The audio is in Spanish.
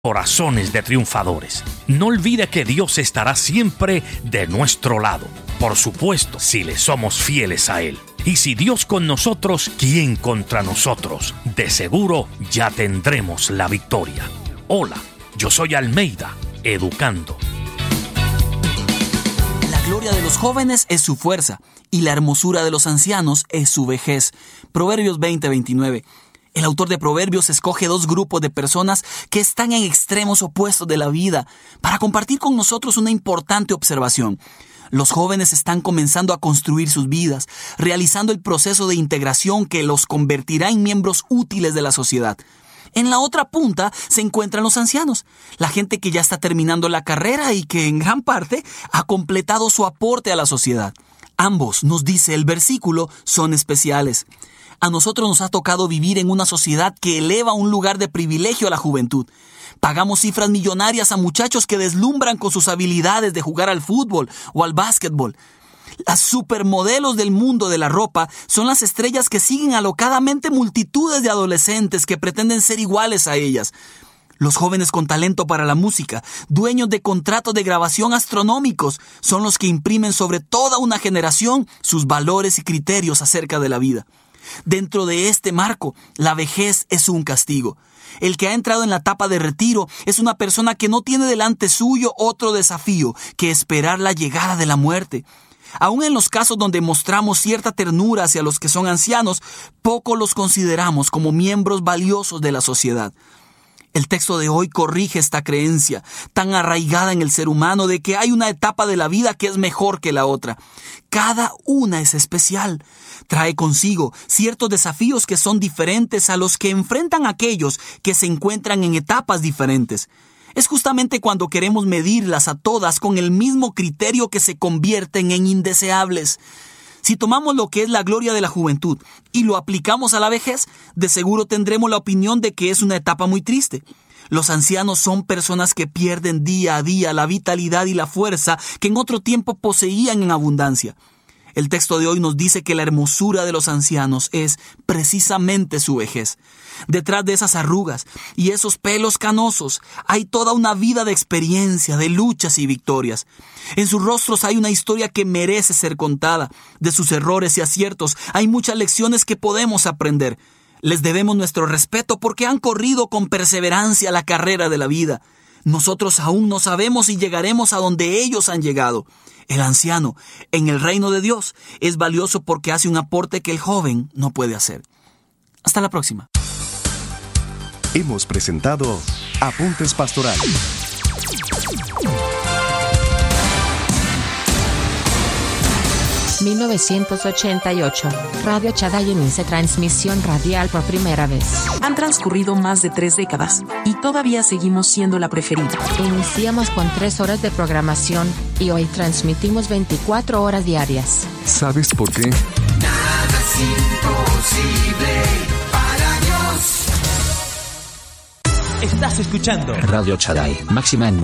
Corazones de triunfadores. No olvide que Dios estará siempre de nuestro lado. Por supuesto, si le somos fieles a Él. Y si Dios con nosotros, ¿quién contra nosotros? De seguro ya tendremos la victoria. Hola, yo soy Almeida, educando. La gloria de los jóvenes es su fuerza y la hermosura de los ancianos es su vejez. Proverbios 20:29. El autor de Proverbios escoge dos grupos de personas que están en extremos opuestos de la vida para compartir con nosotros una importante observación. Los jóvenes están comenzando a construir sus vidas, realizando el proceso de integración que los convertirá en miembros útiles de la sociedad. En la otra punta se encuentran los ancianos, la gente que ya está terminando la carrera y que en gran parte ha completado su aporte a la sociedad. Ambos, nos dice el versículo, son especiales. A nosotros nos ha tocado vivir en una sociedad que eleva un lugar de privilegio a la juventud. Pagamos cifras millonarias a muchachos que deslumbran con sus habilidades de jugar al fútbol o al básquetbol. Las supermodelos del mundo de la ropa son las estrellas que siguen alocadamente multitudes de adolescentes que pretenden ser iguales a ellas. Los jóvenes con talento para la música, dueños de contratos de grabación astronómicos, son los que imprimen sobre toda una generación sus valores y criterios acerca de la vida. Dentro de este marco, la vejez es un castigo. El que ha entrado en la etapa de retiro es una persona que no tiene delante suyo otro desafío que esperar la llegada de la muerte. Aún en los casos donde mostramos cierta ternura hacia los que son ancianos, poco los consideramos como miembros valiosos de la sociedad. El texto de hoy corrige esta creencia tan arraigada en el ser humano de que hay una etapa de la vida que es mejor que la otra. Cada una es especial. Trae consigo ciertos desafíos que son diferentes a los que enfrentan aquellos que se encuentran en etapas diferentes. Es justamente cuando queremos medirlas a todas con el mismo criterio que se convierten en indeseables. Si tomamos lo que es la gloria de la juventud y lo aplicamos a la vejez, de seguro tendremos la opinión de que es una etapa muy triste. Los ancianos son personas que pierden día a día la vitalidad y la fuerza que en otro tiempo poseían en abundancia. El texto de hoy nos dice que la hermosura de los ancianos es precisamente su vejez. Detrás de esas arrugas y esos pelos canosos hay toda una vida de experiencia, de luchas y victorias. En sus rostros hay una historia que merece ser contada. De sus errores y aciertos hay muchas lecciones que podemos aprender. Les debemos nuestro respeto porque han corrido con perseverancia la carrera de la vida. Nosotros aún no sabemos si llegaremos a donde ellos han llegado. El anciano, en el reino de Dios, es valioso porque hace un aporte que el joven no puede hacer. Hasta la próxima. Hemos presentado Apuntes Pastorales. ...1988... Radio Chadai inicia transmisión radial por primera vez. Han transcurrido más de 3 décadas y todavía seguimos siendo la preferida. Iniciamos con 3 horas de programación y hoy transmitimos 24 horas diarias. ¿Sabes por qué? Nada es imposible para Dios. Estás escuchando Radio Chadai, máxima en